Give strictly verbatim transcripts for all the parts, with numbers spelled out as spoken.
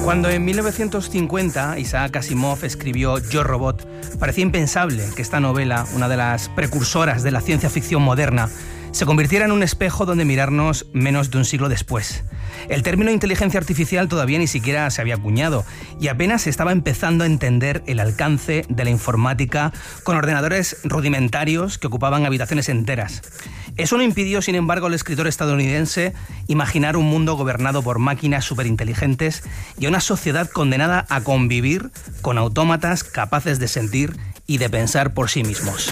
Cuando en mil novecientos cincuenta Isaac Asimov escribió Yo, Robot, parecía impensable que esta novela, una de las precursoras de la ciencia ficción moderna, se convirtiera en un espejo donde mirarnos menos de un siglo después. El término inteligencia artificial todavía ni siquiera se había acuñado y apenas se estaba empezando a entender el alcance de la informática con ordenadores rudimentarios que ocupaban habitaciones enteras. Eso no impidió, sin embargo, al escritor estadounidense imaginar un mundo gobernado por máquinas superinteligentes y una sociedad condenada a convivir con autómatas capaces de sentir y de pensar por sí mismos.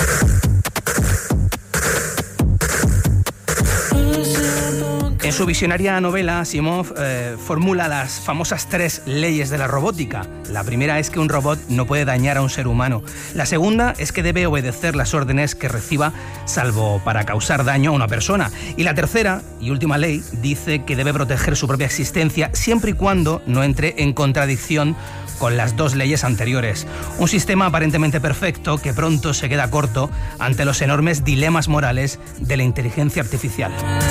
En su visionaria novela, Asimov eh, formula las famosas tres leyes de la robótica. La primera es que un robot no puede dañar a un ser humano. La segunda es que debe obedecer las órdenes que reciba, salvo para causar daño a una persona. Y la tercera y última ley dice que debe proteger su propia existencia siempre y cuando no entre en contradicción con las dos leyes anteriores. Un sistema aparentemente perfecto que pronto se queda corto ante los enormes dilemas morales de la inteligencia artificial.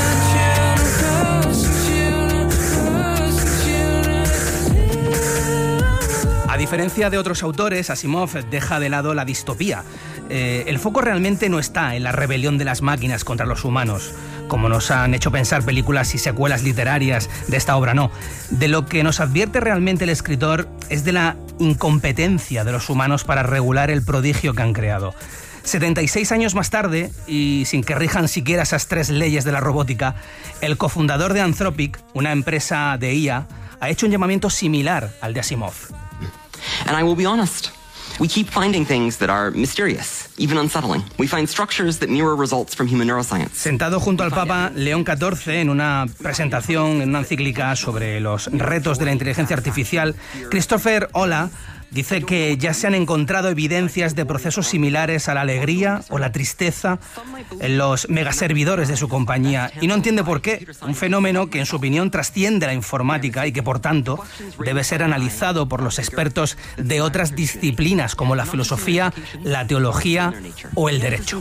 A diferencia de otros autores, Asimov deja de lado la distopía. Eh, el foco realmente no está en la rebelión de las máquinas contra los humanos, como nos han hecho pensar películas y secuelas literarias de esta obra, no. De lo que nos advierte realmente el escritor es de la incompetencia de los humanos para regular el prodigio que han creado. setenta y seis años más tarde, y sin que rijan siquiera esas tres leyes de la robótica, el cofundador de Anthropic, una empresa de I A, ha hecho un llamamiento similar al de Asimov. And I will be honest, we keep finding things that are mysterious, even unsettling. We find structures that mirror results from human neuroscience. Sentado junto al Papa León catorce en una presentación, en una encíclica sobre los retos de la inteligencia artificial, Christopher Olah dice que ya se han encontrado evidencias de procesos similares a la alegría o la tristeza en los megaservidores de su compañía y no entiende por qué, un fenómeno que en su opinión trasciende la informática y que por tanto debe ser analizado por los expertos de otras disciplinas como la filosofía, la teología o el derecho.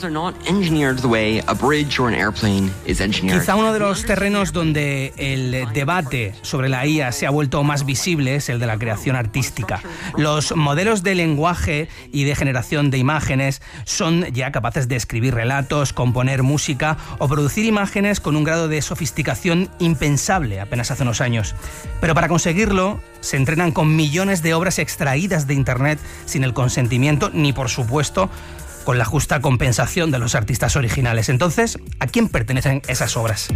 Quizá uno de los terrenos donde el debate sobre la I A se ha vuelto más visible es el de la creación artística. Los Los modelos de lenguaje y de generación de imágenes son ya capaces de escribir relatos, componer música o producir imágenes con un grado de sofisticación impensable apenas hace unos años. Pero para conseguirlo se entrenan con millones de obras extraídas de Internet sin el consentimiento ni, por supuesto, con la justa compensación de los artistas originales. Entonces, ¿a quién pertenecen esas obras?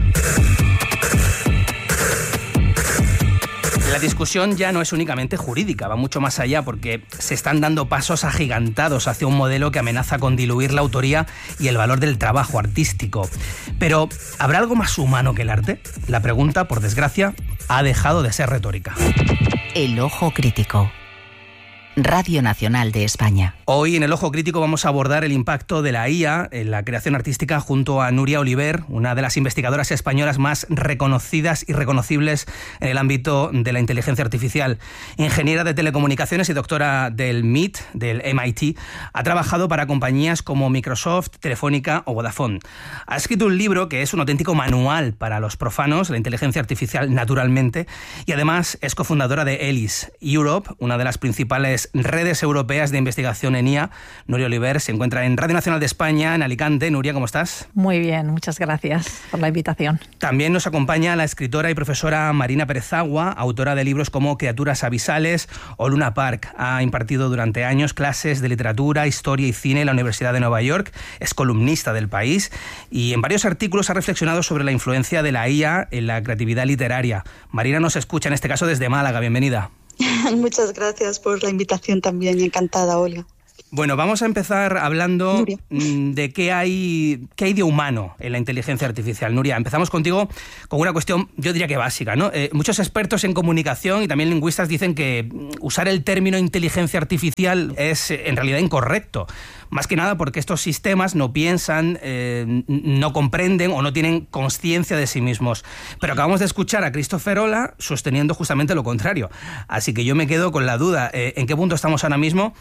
La discusión ya no es únicamente jurídica, va mucho más allá porque se están dando pasos agigantados hacia un modelo que amenaza con diluir la autoría y el valor del trabajo artístico. Pero, ¿habrá algo más humano que el arte? La pregunta, por desgracia, ha dejado de ser retórica. El ojo crítico. Radio Nacional de España. Hoy en El Ojo Crítico vamos a abordar el impacto de la I A en la creación artística junto a Núria Oliver, una de las investigadoras españolas más reconocidas y reconocibles en el ámbito de la inteligencia artificial. Ingeniera de telecomunicaciones y doctora del M I T, del M I T, ha trabajado para compañías como Microsoft, Telefónica o Vodafone. Ha escrito un libro que es un auténtico manual para los profanos, la inteligencia artificial naturalmente, y además es cofundadora de ELIS Europe, una de las principales redes europeas de investigación en I A. Núria Oliver se encuentra en Radio Nacional de España, en Alicante. Núria, ¿cómo estás? Muy bien, muchas gracias por la invitación. También nos acompaña la escritora y profesora Marina Pérez Agua, autora de libros como Criaturas Abisales o Luna Park. Ha impartido durante años clases de literatura, historia y cine en la Universidad de Nueva York. Es columnista del País y en varios artículos ha reflexionado sobre la influencia de la I A en la creatividad literaria. Marina nos escucha en este caso desde Málaga. Bienvenida. Muchas gracias por la invitación también, encantada, Olga. Bueno, vamos a empezar hablando Núria. de qué hay, qué hay de humano en la inteligencia artificial. Núria, empezamos contigo con una cuestión, yo diría que básica, ¿no? Eh, muchos expertos en comunicación y también lingüistas dicen que usar el término inteligencia artificial es en realidad incorrecto. Más que nada porque estos sistemas no piensan, eh, no comprenden o no tienen conciencia de sí mismos. Pero acabamos de escuchar a Christopher Olah sosteniendo justamente lo contrario. Así que yo me quedo con la duda, eh, ¿en qué punto estamos ahora mismo?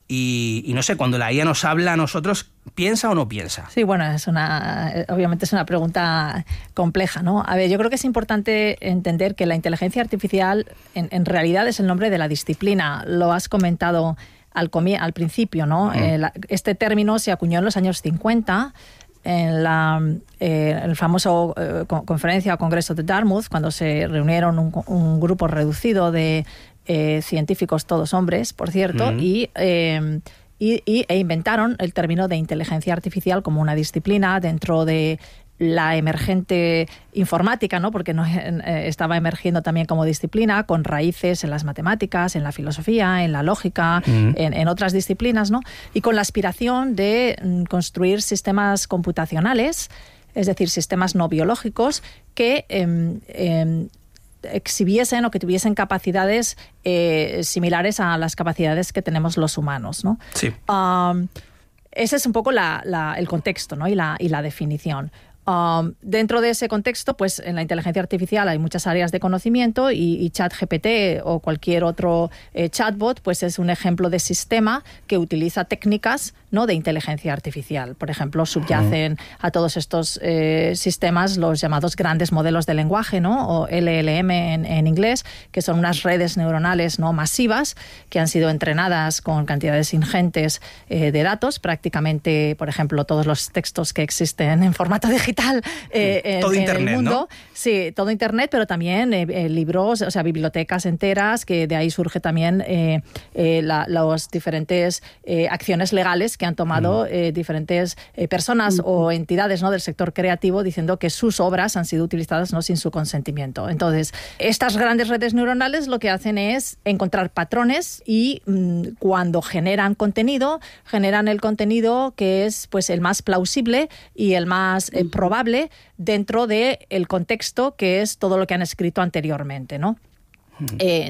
y, y no sé, cuando la I A nos habla a nosotros, ¿piensa o no piensa? Sí, bueno, es una, obviamente es una pregunta compleja, ¿no? A ver, yo creo que es importante entender que la inteligencia artificial en, en realidad es el nombre de la disciplina. Lo has comentado al, comi- al principio, ¿no? Mm. Eh, la, este término se acuñó en los años cincuenta en la eh, el famoso eh, conferencia o congreso de Dartmouth, cuando se reunieron un, un grupo reducido de eh, científicos, todos hombres, por cierto, mm. y... Eh, Y, y, e inventaron el término de inteligencia artificial como una disciplina dentro de la emergente informática, ¿no? Porque no, eh, estaba emergiendo también como disciplina con raíces en las matemáticas, en la filosofía, en la lógica, mm. en, en otras disciplinas, ¿no? Y con la aspiración de mm, construir sistemas computacionales, es decir, sistemas no biológicos que eh, eh, exhibiesen o que tuviesen capacidades eh, similares a las capacidades que tenemos los humanos, ¿no? Sí. Um, ese es un poco la, la, el contexto, ¿no? y, la, y la definición. Um, dentro de ese contexto, pues en la inteligencia artificial hay muchas áreas de conocimiento y, y ChatGPT o cualquier otro eh, chatbot, pues es un ejemplo de sistema que utiliza técnicas, ¿no?, de inteligencia artificial. Por ejemplo, subyacen uh-huh. a todos estos eh, sistemas los llamados grandes modelos de lenguaje, ¿no?, o L L M en, en inglés, que son unas redes neuronales no masivas que han sido entrenadas con cantidades ingentes eh, de datos, prácticamente, por ejemplo, todos los textos que existen en formato digital Eh, en, todo en internet, el mundo, ¿no? Sí, todo internet, pero también eh, eh, libros, o sea, bibliotecas enteras, que de ahí surge también eh, eh, la, las diferentes eh, acciones legales que han tomado mm. eh, diferentes eh, personas mm. o entidades, ¿no?, del sector creativo, diciendo que sus obras han sido utilizadas, ¿no?, sin su consentimiento. Entonces, estas grandes redes neuronales lo que hacen es encontrar patrones y mm, cuando generan contenido, generan el contenido que es, pues, el más plausible y el más eh, probable probable dentro del de contexto que es todo lo que han escrito anteriormente, ¿no? Hmm. Eh,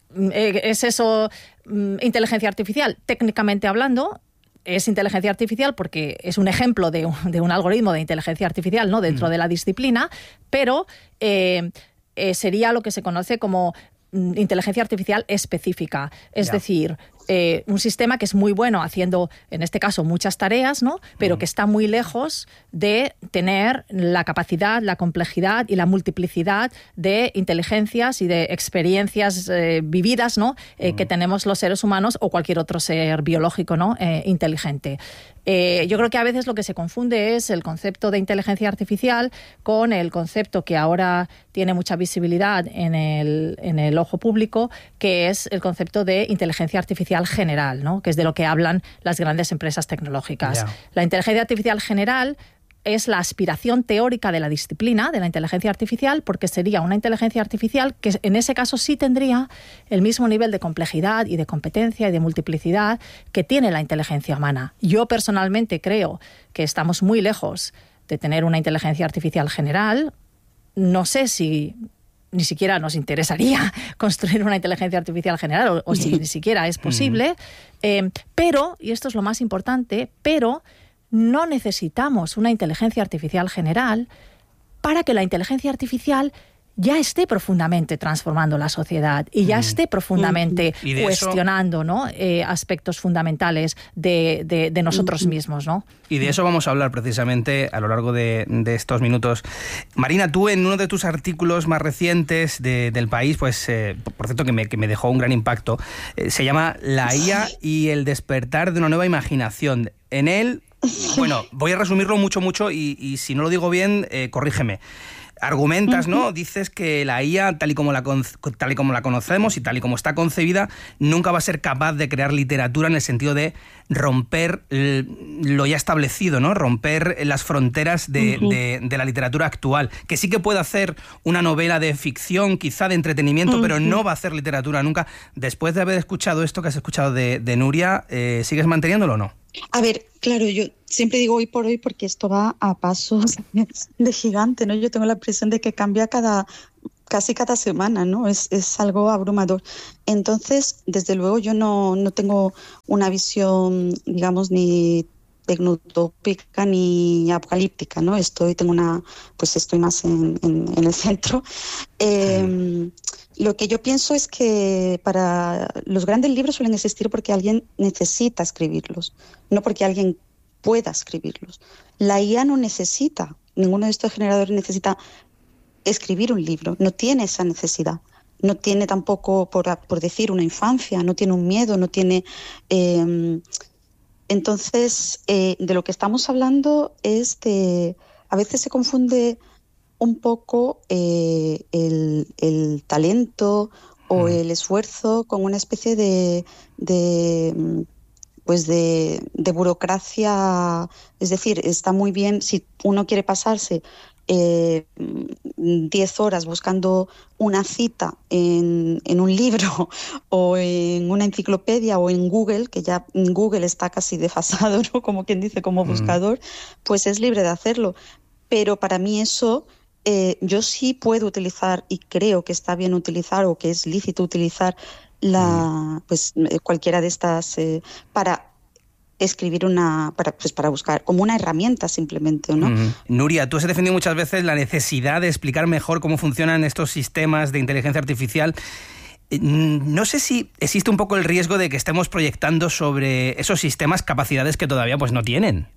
¿Es eso mm, inteligencia artificial? Técnicamente hablando, es inteligencia artificial porque es un ejemplo de un, de un algoritmo de inteligencia artificial, ¿no?, dentro hmm. de la disciplina, pero eh, eh, sería lo que se conoce como mm, inteligencia artificial específica. Es yeah. decir, Eh, un sistema que es muy bueno haciendo, en este caso, muchas tareas, ¿no?, pero mm. que está muy lejos de tener la capacidad, la complejidad y la multiplicidad de inteligencias y de experiencias eh, vividas, ¿no?, eh, mm. que tenemos los seres humanos o cualquier otro ser biológico, ¿no?, eh, inteligente. Eh, yo creo que a veces lo que se confunde es el concepto de inteligencia artificial con el concepto que ahora tiene mucha visibilidad en el, en el ojo público, que es el concepto de inteligencia artificial general, ¿no?, que es de lo que hablan las grandes empresas tecnológicas. Yeah. La inteligencia artificial general es la aspiración teórica de la disciplina de la inteligencia artificial, porque sería una inteligencia artificial que en ese caso sí tendría el mismo nivel de complejidad y de competencia y de multiplicidad que tiene la inteligencia humana. Yo personalmente creo que estamos muy lejos de tener una inteligencia artificial general. No sé si ni siquiera nos interesaría construir una inteligencia artificial general o, o si ni siquiera es posible, eh, pero, y esto es lo más importante, pero no necesitamos una inteligencia artificial general para que la inteligencia artificial ya esté profundamente transformando la sociedad y ya mm. esté profundamente mm. cuestionando, eso, ¿no?, eh, aspectos fundamentales de, de, de nosotros mm. mismos, ¿no? Y de eso vamos a hablar precisamente a lo largo de, de estos minutos. Marina, tú en uno de tus artículos más recientes de, del País, pues eh, por cierto que me, que me dejó un gran impacto, eh, se llama La I A y el despertar de una nueva imaginación. En él, bueno, voy a resumirlo mucho, mucho y, y si no lo digo bien, eh, corrígeme. Argumentas, ¿no? Dices que la I A, tal y como la tal y como la conocemos y tal y como está concebida, nunca va a ser capaz de crear literatura en el sentido de romper lo ya establecido, ¿no? Romper las fronteras de, uh-huh. de, de la literatura actual. Que sí que puede hacer una novela de ficción, quizá de entretenimiento, uh-huh. pero no va a hacer literatura nunca. Después de haber escuchado esto que has escuchado de, de Nuria, eh, ¿sigues manteniéndolo o no? A ver, claro, yo siempre digo hoy por hoy porque esto va a pasos de gigante, ¿no? Yo tengo la impresión de que cambia cada, casi cada semana, ¿no? Es, es algo abrumador. Entonces, desde luego yo no, no tengo una visión, digamos, ni tecnotópica ni apocalíptica, ¿no? Estoy, tengo una, pues estoy más en, en, en el centro. Eh, Lo que yo pienso es que para los grandes libros suelen existir porque alguien necesita escribirlos, no porque alguien pueda escribirlos. La I A no necesita, ninguno de estos generadores necesita escribir un libro, no tiene esa necesidad. No tiene tampoco, por, por decir, una infancia, no tiene un miedo, no tiene... Eh, entonces, eh, de lo que estamos hablando es de... A veces se confunde un poco eh, el, el talento o mm. el esfuerzo con una especie de... de pues de, de burocracia. Es decir, está muy bien si uno quiere pasarse eh, diez horas buscando una cita en, en un libro o en una enciclopedia o en Google, que ya Google está casi desfasado, ¿no? Como quien dice, como buscador, mm. pues es libre de hacerlo. Pero para mí eso, eh, yo sí puedo utilizar, y creo que está bien utilizar o que es lícito utilizar la pues cualquiera de estas eh, para escribir una para pues para buscar como una herramienta simplemente, ¿no? Mm. Nuria, tú has defendido muchas veces la necesidad de explicar mejor cómo funcionan estos sistemas de inteligencia artificial. No sé si existe un poco el riesgo de que estemos proyectando sobre esos sistemas capacidades que todavía pues no tienen.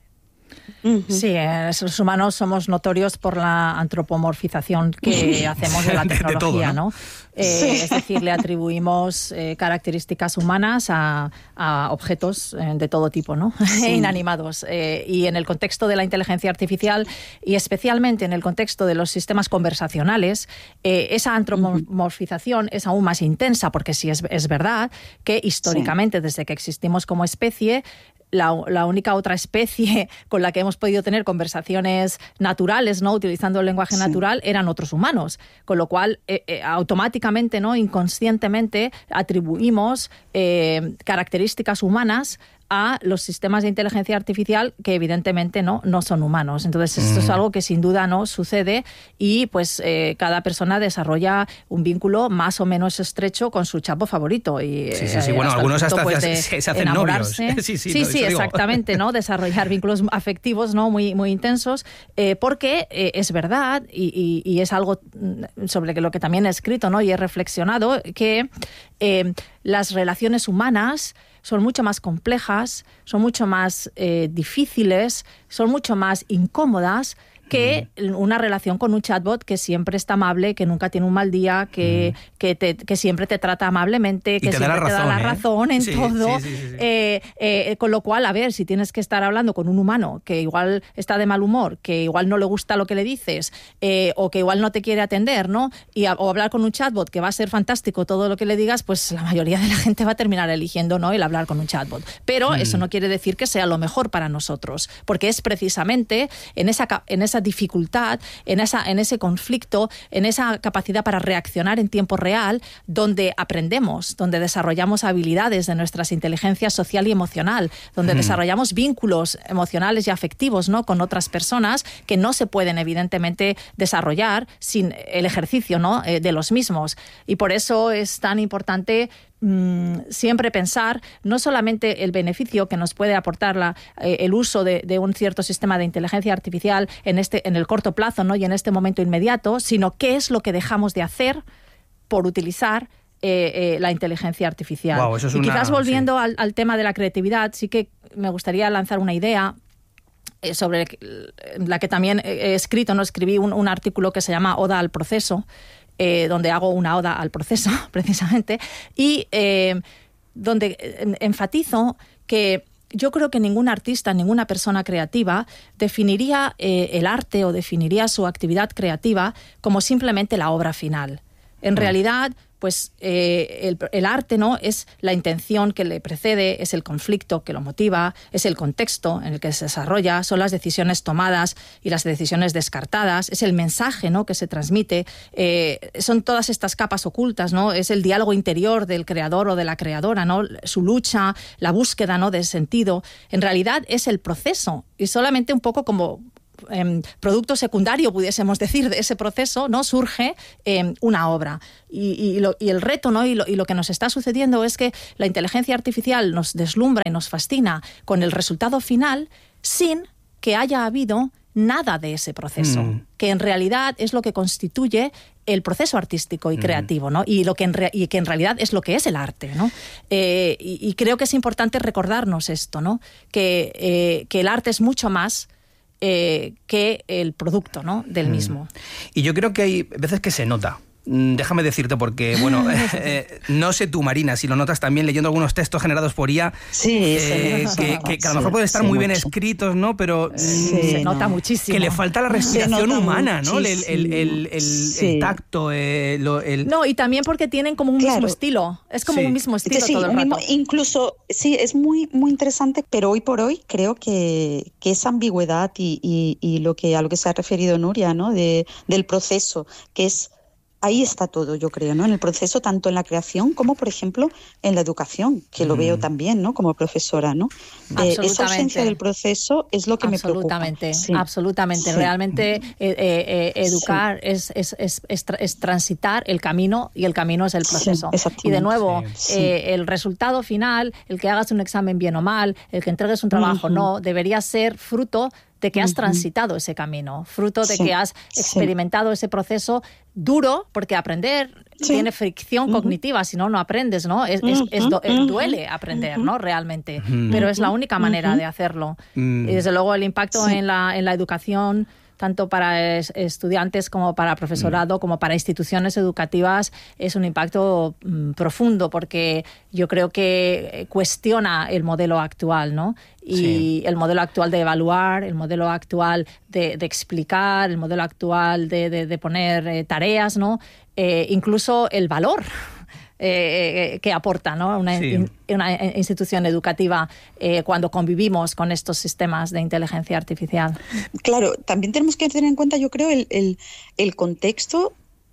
Sí, los humanos somos notorios por la antropomorfización que hacemos de la tecnología, de todo, ¿no? ¿no? Eh, sí. Es decir, le atribuimos eh, características humanas a, a objetos eh, de todo tipo, ¿no? Sí. Inanimados. Eh, y en el contexto de la inteligencia artificial, y especialmente en el contexto de los sistemas conversacionales, eh, esa antropomorfización uh-huh. es aún más intensa, porque sí es, es verdad que históricamente, sí. desde que existimos como especie, La, la única otra especie con la que hemos podido tener conversaciones naturales, ¿no? Utilizando el lenguaje sí. natural, eran otros humanos. Con lo cual, eh, eh, automáticamente, ¿no? inconscientemente, atribuimos eh, características humanas a los sistemas de inteligencia artificial que evidentemente no, no son humanos. Entonces esto mm. es algo que sin duda no sucede y pues eh, cada persona desarrolla un vínculo más o menos estrecho con su chapo favorito. Y, sí, sí, sí. Bueno, algunos punto, hasta pues, se, se hacen novios. sí, sí, sí, sí exactamente, ¿no? Desarrollar vínculos afectivos, ¿no? muy, muy intensos, eh, porque eh, es verdad y, y, y es algo sobre lo que también he escrito, ¿no? y he reflexionado, que eh, las relaciones humanas son mucho más complejas, son mucho más eh, difíciles, son mucho más incómodas que una relación con un chatbot que siempre está amable, que nunca tiene un mal día, que, mm. que, te, que siempre te trata amablemente, que te siempre da te da la ¿eh? razón en sí, todo. Sí, sí, sí, sí. Eh, eh, con lo cual, a ver, si tienes que estar hablando con un humano que igual está de mal humor, que igual no le gusta lo que le dices, eh, o que igual no te quiere atender, ¿no? Y a, o hablar con un chatbot que va a ser fantástico todo lo que le digas, pues la mayoría de la gente va a terminar eligiendo, ¿no? el hablar con un chatbot. Pero mm. eso no quiere decir que sea lo mejor para nosotros, porque es precisamente en esa, en esa dificultad, En, esa, en ese conflicto, en esa capacidad para reaccionar en tiempo real, donde aprendemos, donde desarrollamos habilidades de nuestras inteligencias social y emocional, donde mm. desarrollamos vínculos emocionales y afectivos, ¿no? con otras personas que no se pueden evidentemente desarrollar sin el ejercicio, ¿no? eh, de los mismos. Y por eso es tan importante siempre pensar no solamente el beneficio que nos puede aportar la, eh, el uso de, de un cierto sistema de inteligencia artificial en, este, en el corto plazo, ¿no? y en este momento inmediato, sino qué es lo que dejamos de hacer por utilizar eh, eh, la inteligencia artificial. Wow, eso es y una, quizás volviendo sí. al, al tema de la creatividad, sí que me gustaría lanzar una idea eh, sobre la que también he escrito, ¿no? escribí un, un artículo que se llama Oda al proceso, Eh, donde hago una oda al proceso, precisamente, y eh, donde enfatizo que yo creo que ningún artista, ninguna persona creativa definiría eh, el arte o definiría su actividad creativa como simplemente la obra final. En mm. realidad, pues eh, el, el arte, ¿no? es la intención que le precede, es el conflicto que lo motiva, es el contexto en el que se desarrolla, son las decisiones tomadas y las decisiones descartadas, es el mensaje, ¿no? que se transmite, eh, son todas estas capas ocultas, ¿no? es el diálogo interior del creador o de la creadora, ¿no? su lucha, la búsqueda, ¿no? de sentido. En realidad es el proceso y solamente un poco como Eh, producto secundario, pudiésemos decir, de ese proceso, ¿no? surge eh, una obra. Y, y, lo, y el reto, ¿no? y, lo, y lo que nos está sucediendo es que la inteligencia artificial nos deslumbra y nos fascina con el resultado final sin que haya habido nada de ese proceso, mm. que en realidad es lo que constituye el proceso artístico y creativo, ¿no? Y, lo que en re- y que en realidad es lo que es el arte, ¿no? Eh, y, y creo que es importante recordarnos esto, ¿no? Que, eh, que el arte es mucho más eh, que el producto, ¿no? del mismo. Y yo creo que hay veces que se nota. Déjame decirte porque, bueno, eh, no sé tú, Marina, si lo notas también leyendo algunos textos generados por I A, sí, eh, sí, que, que, que a lo mejor sí, pueden estar sí, muy mucho. bien escritos, ¿no? Pero Sí, mm, se nota no. muchísimo. que le falta la respiración humana, ¿no? El, el, el, el, el, Sí. el tacto, eh, lo, el... No, y también porque tienen como un Claro. mismo estilo. Es como Sí. un mismo estilo Sí, todo el un rato. mismo- incluso, sí, es muy, muy interesante, pero hoy por hoy creo que, que esa ambigüedad y, y, y lo que, a lo que se ha referido Nuria, ¿no? De, del proceso, que es... Ahí está todo, yo creo, ¿no? En el proceso, tanto en la creación como, por ejemplo, en la educación, que lo Mm. veo también, ¿no? Como profesora, ¿no? Eh, esa Absolutamente. ausencia del proceso es lo que me preocupa. Absolutamente, Sí. absolutamente. Sí. Realmente eh, eh, eh, educar es, es, es, es, tra- es transitar el camino y el camino es el Sí, proceso. exactamente. Y de nuevo, Sí. eh, el resultado final, el que hagas un examen bien o mal, el que entregues un trabajo o Ujú. no, debería ser fruto de que has Ujú. transitado ese camino, fruto de Sí, que has sí. experimentado ese proceso duro, porque aprender Sí. tiene fricción Ujú. cognitiva, si no, no aprendes, ¿no? Es, es- es do- Ujú. duele aprender, Ujú. ¿no? Realmente, Ujú. pero es la única manera Ujú. de hacerlo. Mm. Y desde luego el impacto Sí. en la, en la educación, tanto para es- estudiantes como para profesorado, como para instituciones educativas, es un impacto mm, profundo, porque yo creo que eh, cuestiona el modelo actual, ¿no? Y Sí. el modelo actual de evaluar, el modelo actual de, de explicar, el modelo actual de, de- de poner eh, tareas, ¿no? Eh, incluso el valor eh, eh, que aporta, ¿no? una, Sí. in- una institución educativa eh, cuando convivimos con estos sistemas de inteligencia artificial. Claro, también tenemos que tener en cuenta, yo creo, el, el, el contexto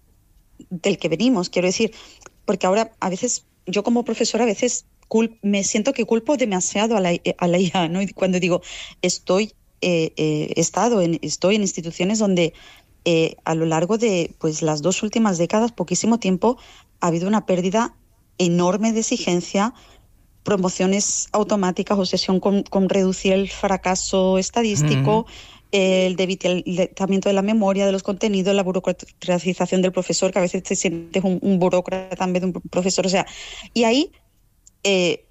del que venimos, quiero decir, porque ahora a veces, yo como profesora a veces cul- me siento que culpo demasiado a la, a la I A, ¿no? Y cuando digo, estoy, eh, eh, he estado en, estoy en instituciones donde eh, a lo largo de pues, las dos últimas décadas, poquísimo tiempo, ha habido una pérdida enorme de exigencia, promociones automáticas, obsesión con, con reducir el fracaso estadístico, Ujú. el debilitamiento de la memoria, de los contenidos, la burocratización del profesor, que a veces te sientes un, un burócrata en vez de un profesor. O sea, y ahí eh,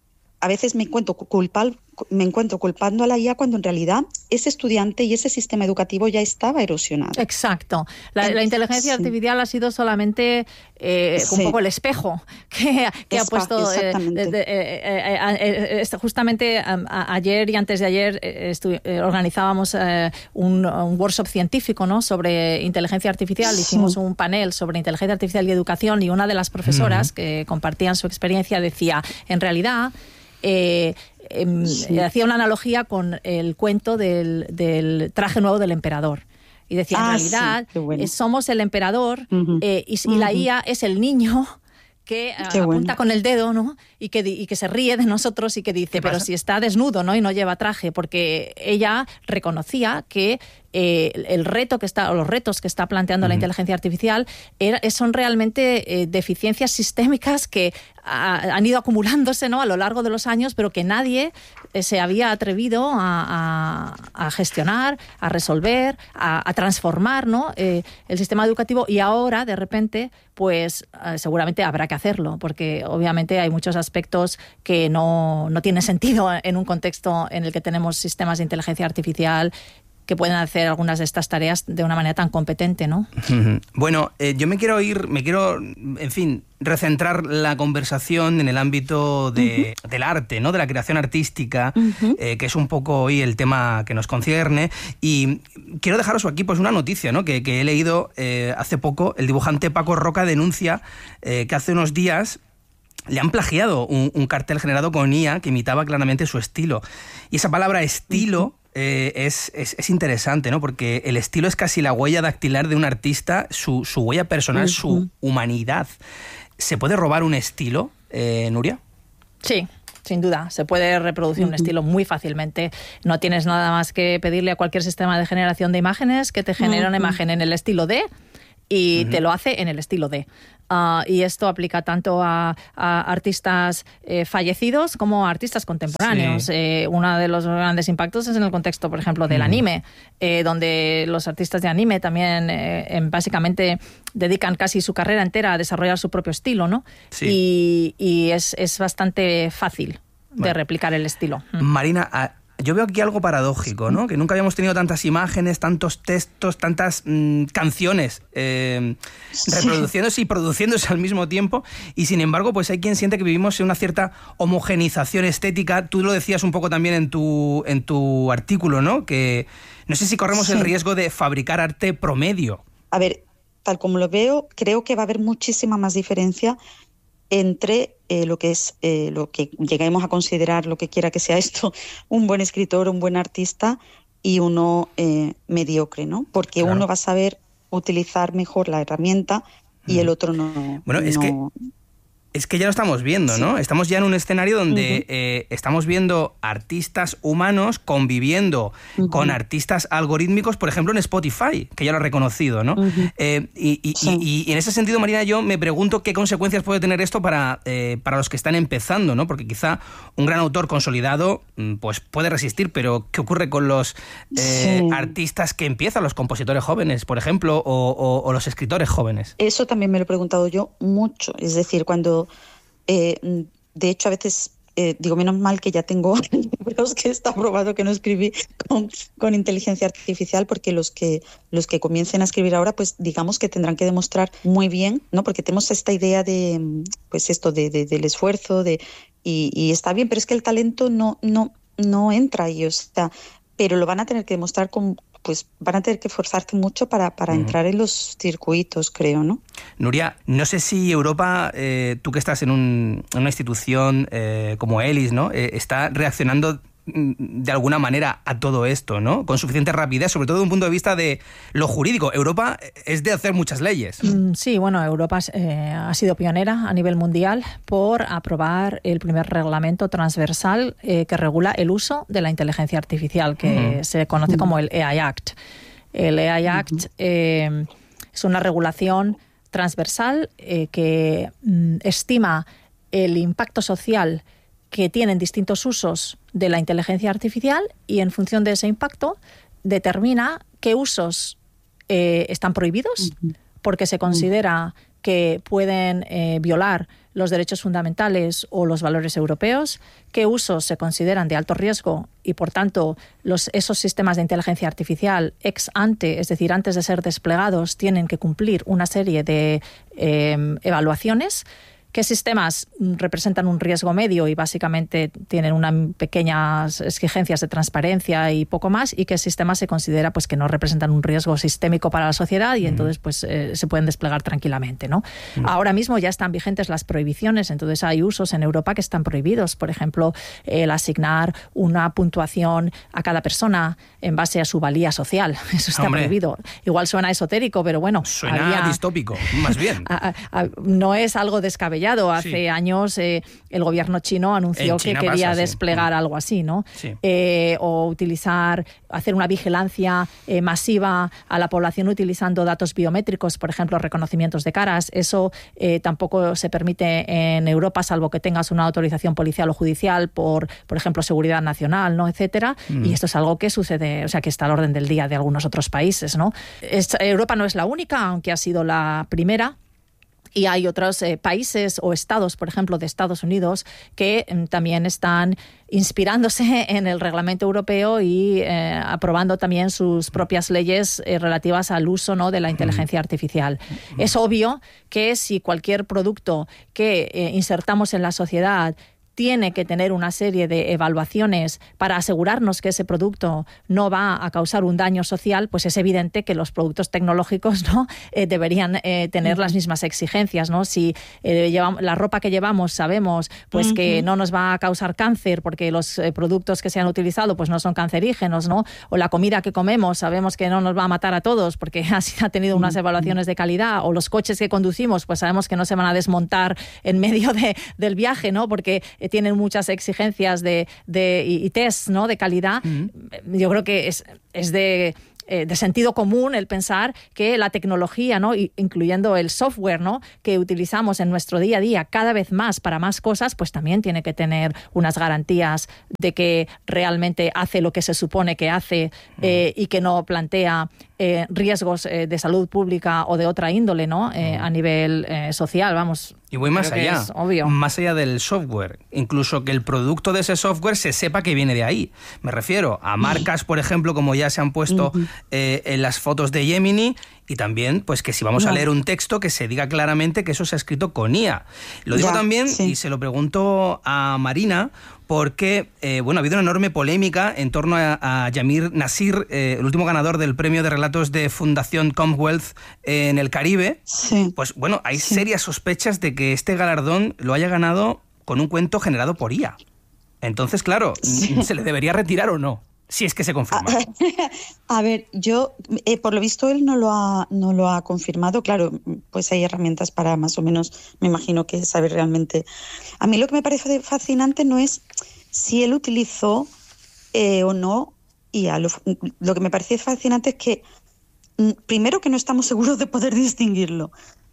a veces me encuentro, culpal, me encuentro culpando a la I A cuando en realidad ese estudiante y ese sistema educativo ya estaba erosionado. Exacto. La, la inteligencia Sí. artificial ha sido solamente eh, Sí. un poco el espejo que, que ha Espa- puesto... eh, exactamente. de- de- eh, eh, eh, eh, justamente um, a- ayer y antes de ayer eh, estu- eh, organizábamos eh, un, un workshop científico, ¿no? sobre inteligencia artificial. Sí. Hicimos un panel sobre inteligencia artificial y educación, y una de las profesoras Ujú. que compartían su experiencia decía, en realidad... Eh, em, Sí. hacía una analogía con el cuento del, del traje nuevo del emperador. Y decía, en Ah, realidad, sí, qué bueno. eh, somos el emperador Ujú. eh, y, y la Ujú. I A es el niño que Qué apunta bueno. con el dedo, ¿no? Y que, di- y que se ríe de nosotros y que dice, ¿Qué pero pasa? si está desnudo, ¿no? Y no lleva traje, porque ella reconocía que eh, el reto que está, o los retos que está planteando la Ujú. inteligencia artificial era- son realmente eh, deficiencias sistémicas que ha- han ido acumulándose, ¿no? a lo largo de los años, pero que nadie eh, se había atrevido a, a- a gestionar, a resolver, a, a transformar, ¿no? eh, el sistema educativo, y ahora, de repente, pues eh, seguramente habrá que hacerlo, porque obviamente hay muchos aspectos que no, no tienen sentido en un contexto en el que tenemos sistemas de inteligencia artificial que pueden hacer algunas de estas tareas de una manera tan competente, ¿no? Ujú. Bueno, eh, yo me quiero ir, me quiero, en fin, recentrar la conversación en el ámbito de, del arte, ¿no? De la creación artística, Ujú. eh, que es un poco hoy el tema que nos concierne. Y quiero dejaros aquí pues una noticia, ¿no? que, que he leído eh, hace poco. El dibujante Paco Roca denuncia eh, que hace unos días le han plagiado un, un cartel generado con I A que imitaba claramente su estilo. Y esa palabra estilo eh, es, es, es interesante, ¿no? Porque el estilo es casi la huella dactilar de un artista, su, su huella personal, su Ujú. humanidad. ¿Se puede robar un estilo, eh, Nuria? Sí. Sin duda, se puede reproducir un Ujú. estilo muy fácilmente. No tienes nada más que pedirle a cualquier sistema de generación de imágenes que te genere una Ujú. imagen en el estilo de y Ujú. te lo hace en el estilo de. Uh, y esto aplica tanto a, a artistas eh, fallecidos como a artistas contemporáneos. Sí. Eh, uno de los grandes impactos es en el contexto, por ejemplo, del mm. anime, eh, donde los artistas de anime también eh, en, básicamente dedican casi su carrera entera a desarrollar su propio estilo, ¿no? Sí. Y, y es, es bastante fácil bueno. de replicar el estilo. Marina, a... yo veo aquí algo paradójico, ¿no? Que nunca habíamos tenido tantas imágenes, tantos textos, tantas mmm, canciones eh, reproduciéndose y produciéndose al mismo tiempo, y sin embargo, pues hay quien siente que vivimos en una cierta homogenización estética. Tú lo decías un poco también en tu, en tu artículo, ¿no? Que no sé si corremos sí. el riesgo de fabricar arte promedio. A ver, tal como lo veo, creo que va a haber muchísima más diferencia entre eh, lo que es eh, lo que lleguemos a considerar, lo que quiera que sea esto, un buen escritor, un buen artista, y uno eh, mediocre, ¿no? Porque claro. uno va a saber utilizar mejor la herramienta y mm. el otro no. Bueno, es no... que es que ya lo estamos viendo, ¿no? Sí. Estamos ya en un escenario donde uh-huh. eh, estamos viendo artistas humanos conviviendo uh-huh. con artistas algorítmicos, por ejemplo, en Spotify, que ya lo ha reconocido, ¿no? Uh-huh. Eh, y, y, sí. y, y en ese sentido, Marina, yo me pregunto qué consecuencias puede tener esto para, eh, para los que están empezando, ¿no? Porque quizá un gran autor consolidado pues puede resistir, pero ¿qué ocurre con los eh, sí. artistas que empiezan, los compositores jóvenes, por ejemplo, o, o, o los escritores jóvenes? Eso también me lo he preguntado yo mucho. Es decir, cuando Eh, de hecho, a veces eh, digo, menos mal que ya tengo libros que está probado que no escribí con, con inteligencia artificial, porque los que los que comiencen a escribir ahora, pues digamos que tendrán que demostrar muy bien, ¿no? Porque tenemos esta idea de, pues esto, de, de del esfuerzo, de y, y está bien, pero es que el talento no no no entra ahí, o sea, pero lo van a tener que demostrar con pues van a tener que esforzarse mucho para, para uh-huh. entrar en los circuitos, creo, ¿no? Nuria, no sé si Europa, eh, tú que estás en, un, en una institución eh, como ELIS, ¿no? Eh, está reaccionando de alguna manera a todo esto, ¿no? Con suficiente rapidez, sobre todo desde un punto de vista de lo jurídico. Europa es de hacer muchas leyes. Sí, bueno, Europa eh, ha sido pionera a nivel mundial por aprobar el primer reglamento transversal eh, que regula el uso de la inteligencia artificial, que uh-huh. se conoce como el A I Act. El A I Act uh-huh. eh, es una regulación transversal eh, que mm, estima el impacto social que tienen distintos usos de la inteligencia artificial, y en función de ese impacto determina qué usos eh, están prohibidos uh-huh. porque se considera que pueden eh, violar los derechos fundamentales o los valores europeos, qué usos se consideran de alto riesgo y, por tanto, los, esos sistemas de inteligencia artificial ex ante, es decir, antes de ser desplegados, tienen que cumplir una serie de eh, evaluaciones. ¿Qué sistemas representan un riesgo medio y básicamente tienen unas pequeñas exigencias de transparencia y poco más? ¿Y qué sistemas se considera pues que no representan un riesgo sistémico para la sociedad y entonces pues eh, se pueden desplegar tranquilamente, ¿no? Mm. Ahora mismo ya están vigentes las prohibiciones, entonces hay usos en Europa que están prohibidos. Por ejemplo, el asignar una puntuación a cada persona en base a su valía social. Eso está Hombre. prohibido. Igual suena esotérico, pero bueno. Suena había... distópico, más bien. a, a, a, no es algo descabellado. Hace sí. años eh, el gobierno chino anunció China que quería pasa, desplegar sí. algo así, ¿no? Sí. Eh, o utilizar, hacer una vigilancia eh, masiva a la población utilizando datos biométricos, por ejemplo, reconocimientos de caras. Eso eh, tampoco se permite en Europa, salvo que tengas una autorización policial o judicial por, por ejemplo, seguridad nacional, ¿no? Etcétera. Mm. Y esto es algo que sucede, o sea, que está al orden del día de algunos otros países, ¿no? Es, Europa no es la única, aunque ha sido la primera. Y hay otros eh, países o estados, por ejemplo, de Estados Unidos, que eh, también están inspirándose en el reglamento europeo y eh, aprobando también sus propias leyes eh, relativas al uso, ¿no?, de la inteligencia artificial. Mm. Es obvio que si cualquier producto que eh, insertamos en la sociedad tiene que tener una serie de evaluaciones para asegurarnos que ese producto no va a causar un daño social, pues es evidente que los productos tecnológicos, ¿no?, eh, deberían eh, tener uh-huh. las mismas exigencias, ¿no? Si eh, llevamos, la ropa que llevamos sabemos pues uh-huh. que no nos va a causar cáncer porque los eh, productos que se han utilizado pues no son cancerígenos, ¿no? O la comida que comemos sabemos que no nos va a matar a todos porque ha tenido unas evaluaciones de calidad, o los coches que conducimos pues sabemos que no se van a desmontar en medio de, del viaje, ¿no?, porque tienen muchas exigencias de, de, y, y test, ¿no?, de calidad. Mm. Yo creo que es, es de eh, de sentido común el pensar que la tecnología, ¿no? Y, incluyendo el software, ¿no? Que utilizamos en nuestro día a día cada vez más para más cosas, pues también tiene que tener unas garantías de que realmente hace lo que se supone que hace eh, y que no plantea eh, riesgos eh, de salud pública o de otra índole, ¿no? Eh, a nivel eh, social, vamos. Y voy más allá, es obvio. más allá del software, incluso que el producto de ese software se sepa que viene de ahí. Me refiero a marcas, por ejemplo, como ya se han puesto eh, en las fotos de Gemini, y también, pues que si vamos no. a leer un texto, que se diga claramente que eso se ha escrito con I A. Lo digo ya, también, sí. y se lo pregunto a Marina, porque eh, bueno, ha habido una enorme polémica en torno a, a Yamir Nasir, eh, el último ganador del premio de relatos de Fundación Commonwealth en el Caribe. Sí. Pues bueno, hay sí. serias sospechas de que este galardón lo haya ganado con un cuento generado por I A. Entonces, claro, sí. ¿se le debería retirar o no? Si es que se confirma. A, a ver, yo, eh, por lo visto, él no lo ha no lo ha confirmado. Claro, pues hay herramientas para más o menos, me imagino que saber realmente. A mí lo que me parece fascinante no es si él utilizó eh, o no I A. Lo, lo que me parece fascinante es que, primero, que no estamos seguros de poder distinguirlo.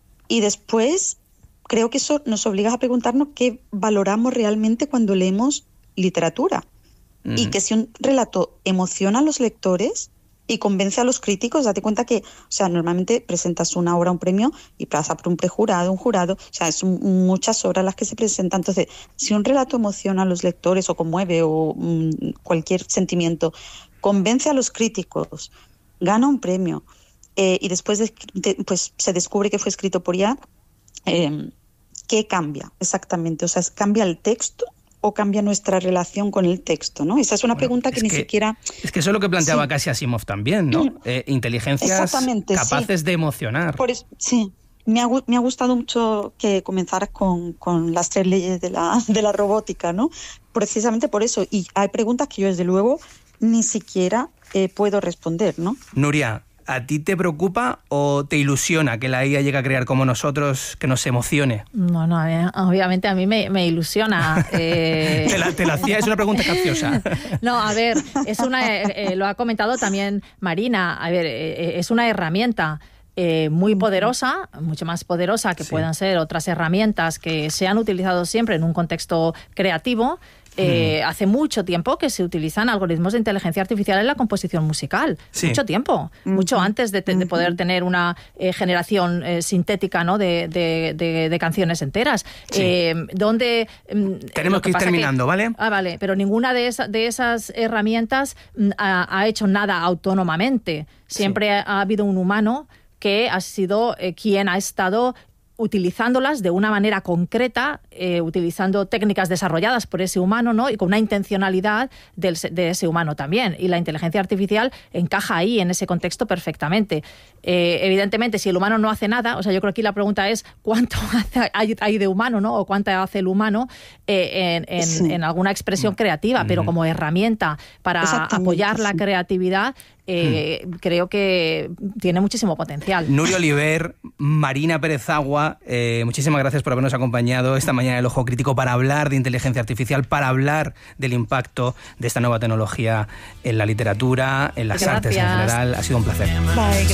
Y después, creo que eso nos obliga a preguntarnos qué valoramos realmente cuando leemos literatura. Mm. Y que si un relato emociona a los lectores y convence a los críticos, date cuenta que, o sea, normalmente presentas una obra, un premio, y pasa por un prejurado, un jurado, o sea, es un, muchas obras las que se presentan. Entonces, si un relato emociona a los lectores o conmueve o um, cualquier sentimiento, convence a los críticos, gana un premio, eh, y después de, de, pues se descubre que fue escrito por I A, eh, ¿qué cambia exactamente? O sea, ¿cambia el texto o cambia nuestra relación con el texto, ¿no? Esa es una bueno, pregunta que, que ni siquiera... Es que eso es lo que planteaba sí. casi Asimov también, ¿no? Eh, inteligencias capaces sí. de emocionar. Por eso, sí, me ha, me ha gustado mucho que comenzaras con, con las tres leyes de la, de la robótica, ¿no? Precisamente por eso. Y hay preguntas que yo, desde luego, ni siquiera eh, puedo responder, ¿no? Nuria, ¿a ti te preocupa o te ilusiona que la I A llegue a crear como nosotros, que nos emocione? No, no, obviamente a mí me, me ilusiona. Eh... te, la, te la hacía, es una pregunta capciosa. No, a ver, es una, eh, lo ha comentado también Marina, a ver, eh, es una herramienta eh, muy poderosa, mucho más poderosa que sí. puedan ser otras herramientas que se han utilizado siempre en un contexto creativo. Eh, mm. Hace mucho tiempo que se utilizan algoritmos de inteligencia artificial en la composición musical. Sí. Mucho tiempo. Mm-hmm. Mucho antes de, te, de poder tener una eh, generación eh, sintética, ¿no? de, de, de, de canciones enteras. Sí. Eh, donde, Tenemos que, que ir terminando, que, ¿vale? Ah, vale. Pero ninguna de, esa, de esas herramientas ha, ha hecho nada autónomamente. Siempre sí. ha, ha habido un humano que ha sido eh, quien ha estado utilizándolas de una manera concreta, eh, utilizando técnicas desarrolladas por ese humano, ¿no? Y con una intencionalidad del, de ese humano también. Y la inteligencia artificial encaja ahí, en ese contexto, perfectamente. Eh, evidentemente, si el humano no hace nada, o sea, yo creo que aquí la pregunta es ¿cuánto hace, hay, hay de humano, ¿no? O cuánto hace el humano eh, en, en, sí. en alguna expresión creativa, mm. pero como herramienta para apoyar la sí. creatividad, Eh, hmm. creo que tiene muchísimo potencial. Nuria Oliver, Marina Pérez Agua, eh, muchísimas gracias por habernos acompañado esta mañana en El Ojo Crítico para hablar de inteligencia artificial, para hablar del impacto de esta nueva tecnología en la literatura, en las gracias. artes en general. Ha sido un placer. Bye.